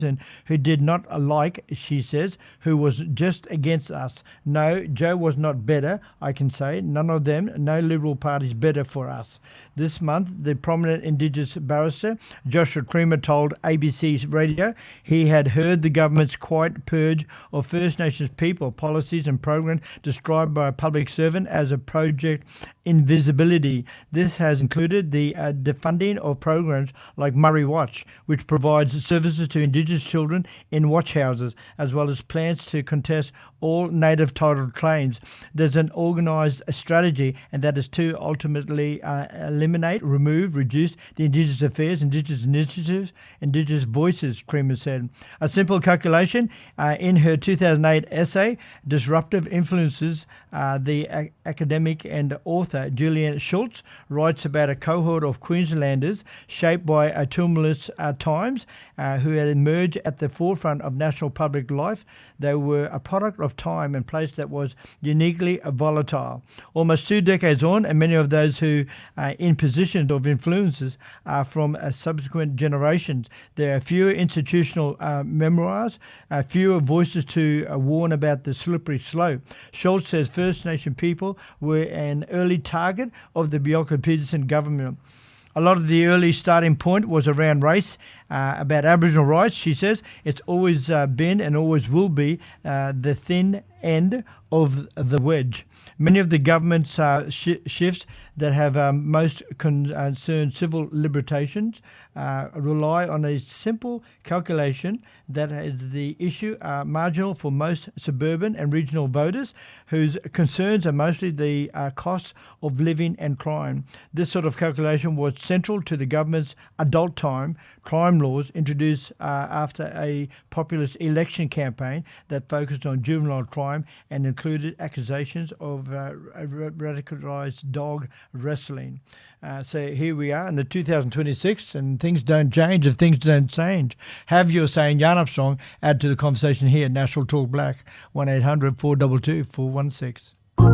who did not like, she says, who was just against us. No, Joe was not better, I can say. None of them, no Liberal Party's better for us. This month, the prominent Indigenous barrister, Joshua Creamer, told ABC Radio he had heard the government's quiet purge of First Nations people, policies and programs described by a public servant as a project invisibility. This has included the defunding of programs like Murray Watch, which provides services to Indigenous children in watch houses, as well as plans to contest all native title claims. There's an organised strategy, and that is to ultimately eliminate, remove, reduce the Indigenous affairs, Indigenous initiatives, Indigenous voices, Creamer said. A simple calculation in her 2008 essay, Disruptive Influences, the academic and author Julian Schultz writes about a cohort of Queenslanders shaped by a tumultuous times who had emerged at the forefront of national public life. They were a product of time and place that was uniquely volatile. Almost 2 decades on, and many of those who are in positions of influences are from subsequent generations. There are fewer institutional memoirs, fewer voices to warn about the slippery slope. Schultz says First Nation people were an early target of the Bjelke-Petersen government. A lot of the early starting point was around race, about Aboriginal rights. She says it's always been and always will be the thin end of the wedge. Many of the government's shifts that have most concerned civil libertations rely on a simple calculation that is the issue are marginal for most suburban and regional voters whose concerns are mostly the costs of living and crime. This sort of calculation was central to the government's adult time crime laws introduced after a populist election campaign that focused on juvenile crime and included accusations of radicalised dog wrestling. So here we are in the 2026, and things don't change if things don't change. Have your say in Yarnup song. Add to the conversation here at National Talk Black, 1-800-422-416.